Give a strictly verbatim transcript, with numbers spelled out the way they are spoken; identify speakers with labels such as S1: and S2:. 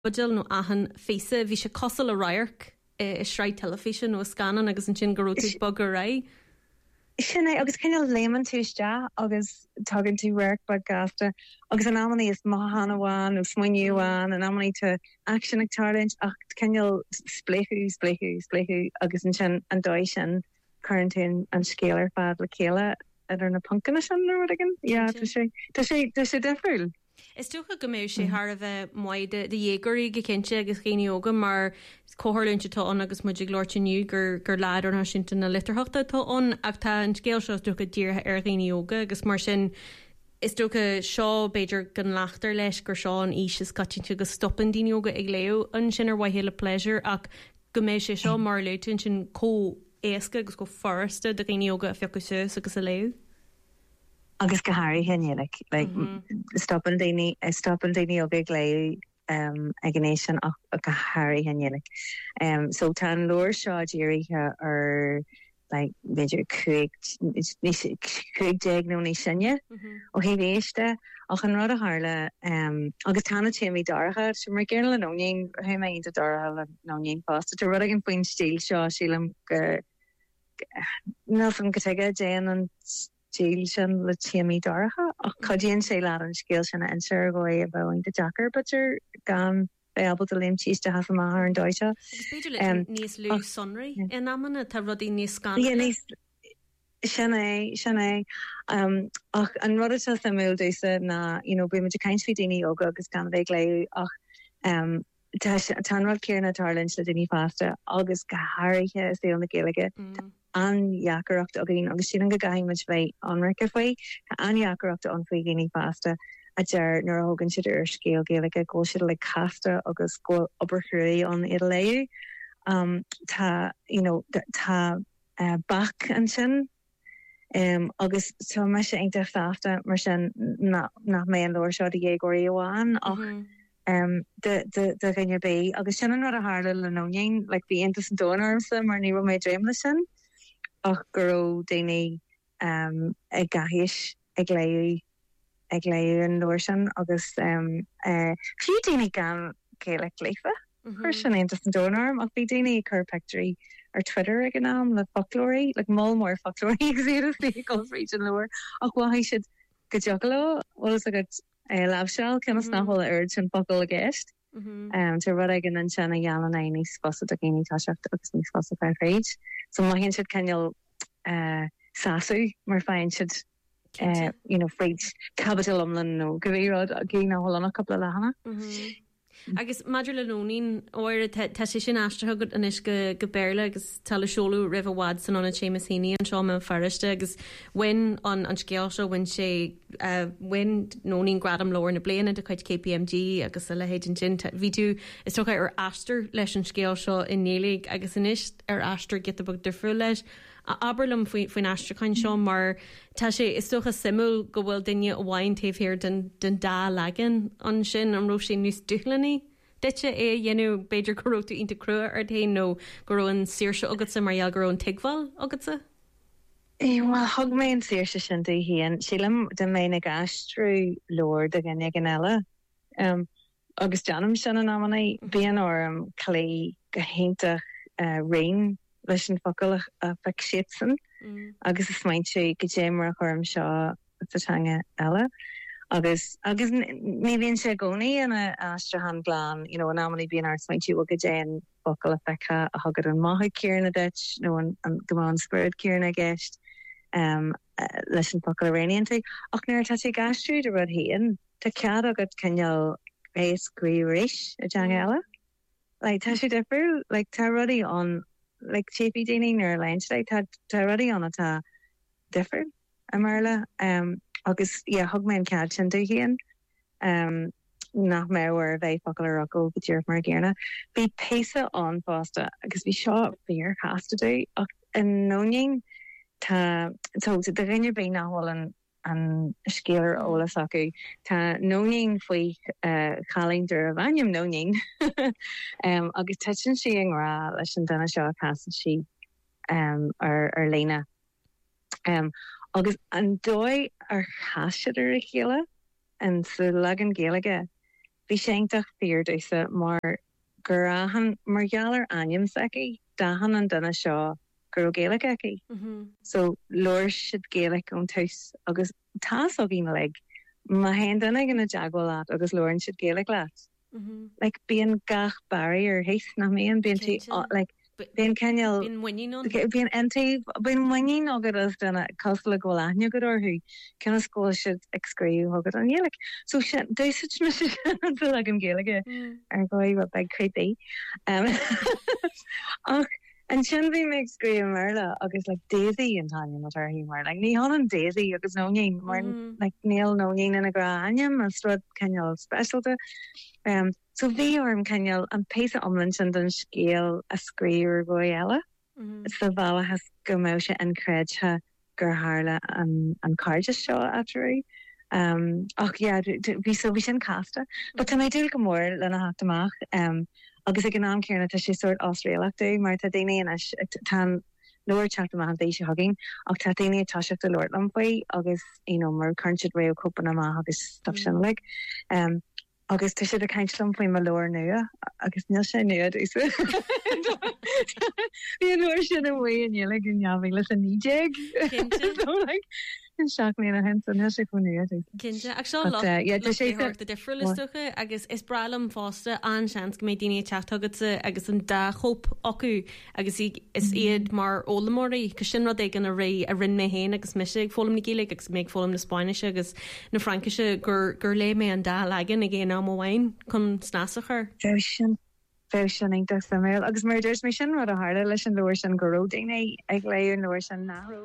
S1: Budil nó ahan fésa bhí sé cosal a rairc i sráid telefísin nó scanan agus an sin goróú bug a ra.
S2: Sinna agus cinenne léman túiste agus tugann tú work bud gasta agus an ammaní is mahanahhain ó smuinniuháin an ammaní te action agtarint ach cinneal spléú spléú spléú agus an sin an dóid sin chuintún an scéalar fad le chéile ar na puncanna sin nó agin? Ja Tá sé Tá sé Tá sé defriúil.
S1: Is tucha go méid sé Har a bheith maide de dhégurí go cinnte agus chéineoga mar cóthirlúnte táón agus muidir glóirtiniu gur gur láidir na sin na litarthachta táón ach tá an scéal seo tucha ddíirthe ar chéineoga agus mar sin is tucha seo beidir gan leachtar leis gur seo an ís is catinte go stoppan daoineoga ag leo an sin ar wahéile pleasure ach go méid sé seo mar leún sin có éasca agus go forsta de chéineoga a fiocú suas agus a leo.
S2: Agus go Harry henne like like stop and dainy stop and dainy og glay um agonation ach go Harry henne like um so tan lower shaw jerry or like major craig craig jag no ni sinnne o he veiste ach an rod a harle um agus tanna temi darha so mar gernal an onin he me into darha an onin fast to rud agin point steel shaw shelam go nothing gotega jan and Jill sin le tíamí darcha ach codíonn sé le an scéal sinna an sir go é a bhain de Jackar butter gan able to lim cheese to have a mar an doita.
S1: Um, níos lú sonraí in amana tá rudí níos scan.
S2: Sinna sinna um ach an rud is sa mil dúsa na you know bu me kaint fi déine yoga agus gan bheith lei ach um tan rud céarna tarlinn le déine fasta agus go háirithe is é an na géige. An jaacharacht agin agus sin an go gaiimiid bheith anric faoi an jaacharacht an faoi géine fasta a dear nar hogan si ar scéal géalaige ggó si le casta agus go oberchuí an i léú um tá you know tá uh, bach an sin um agus tá me se einta fasta mar sin na nach mé an loir seo a dhégóí amháin ach um de de de gnne bé agus sin an rud a hále le nóing like bí intas an donarmsa mar ní mé dream lei sin ach go déine um ag gahiis ag léú ag léú an loir sin agus um uh fiú déine gan céile léfa chuir sin intas an donarm ach bí déine chur pectorí ar Twitter ag an am le folklóí like mámór folklóí exéidir go region lower ach wa siid go jogalo was a good uh, lab shell cenas nachhol urge an fokul a gist um to rud ag an sin a jalan a ní sposa a géní táseach agus ní sposa fe rage so ma hen siid kenneal uh sasu mar fein siid uh you know freight capital omlan no govéród a gé nachhol an a couple of lehana
S1: agus Madra le nóín óir te sé sin astrathgad an is go go béirle agus tal seolú rih bhád san anna chémasíní an seo an fariste agus win an an scéal seo win sé win nóín gradam lóir na bliana de chuid K P M G agus a lehéidir sin ví tú is tucha ar astar leis an scéal seo in nélig agus inis ar astar get a bug defriú leis a aberlum faoin astrachain seo mar tá sé is tucha simú go bhfuil duine bhhain taobhhéir den den dá legan an sin an ro sé nús dúlaní. Dite é dhéanú beidir goróú ínta cruúa ar dé nó goróin síirse agatsa mar goróin teagháil agatsa?
S2: Well hog mé an síirse sin dú hían sílam de ména gastrú lór de gan gan eile um, agus deanam sin an amna bíon orm clé go héntaach uh, réin leis an focail a fe sisan agus is maint sé go dé mar a chum seo fatanga eile. agus agus ní bhíonn sé gcónaí ana astrahan glán you know an amí bíon art maintú a go déan focail a fecha a thugad an maithe céarna deit nó an gomáin spirit céarna gceist um leis an focail a réíonnta ach nuair tá sé gasstrú de rud híon tá cead agad ceal rééiscuéis a deang eile like tá sé defriú like tá rudí an like chépi déine ar leint like tá tá rudí an atá defriú a marla um agus yeah hug me an cad sin dú hían um nach mehar bheith focail ar go gotíir mar ggéarna bhí pésa an fásta agus bhí seo bhíar chasta dú ach an nóing tá so de rinne bé nachhol an an scéir ólas acu tá nóing faoi uh, chalínder a bhaim nóing um, agus tein si an rá leis an dana seo casan si um, ar, ar léna um, agus an dói ar chaisiidir a chéile an sa legan géalaige bhí séintach fear dúsa mar gurahan mar geallar aim seki dahan an duna seo gur Gaelic eki. So lor siid Gaelic on tous agus tas og in leg ma hen duna gonna jaguar lat agus lor siid Gaelic lat. Like being gach barrier heith na me and being like being Kenyal being ente being winning ogad as dana cosla golanya good or who can a school should excree ogad on like so shit do such mission until like I'm Gaelic are going what big creepy um and Shinvi makes great Merla agus like Daisy and Tanya Matar humor like ni hon Daisy agus no name more like Neil no name in a granium and strut Kenyal special to um so vi orm Kenyal and pace omlin and den scale a screer goyella so vala has gomosha and credcha gur harla and and carja show after um oh yeah we so we casta but then I do go more than I have to mach um agus ag an am cearna tá sé sort Australiaachta mar tá daine in tan lower chat ma dé se hagin ach tá daine táiseach de Lord Lampai agus you know mar conchid ra copan ma agus stuff sin like um agus tu sé a kaintlam foi ma lower nua agus nil sé nua is you know sin away in like in yavi listen nijig so like shock me a hen an se kun
S1: Kinte de difriúlige agus is bralam fásta an seans go mé daine teachthagad agus an da chop acu agus is iad mar ólamorí go sin rud ag an a ré a rinn mé héin agus misise fólam na Gaelic agus méid fólam na Spáinise agus na Frankise gur gur lé mé an da legan a gé am bhhain chun snásachar.
S2: Sin sin ag sam agus murders mé sin rud a hála leis an loir sin goró daine ag léir an loir sin náró.